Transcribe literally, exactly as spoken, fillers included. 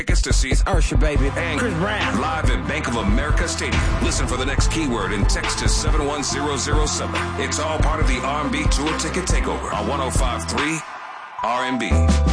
Tickets to see Usher, baby, and Chris Brown live at Bank of America Stadium. Listen for the next keyword and text to seven one zero zero seven. It's all part of the R and B Tour Ticket Takeover on one oh five point three R and B.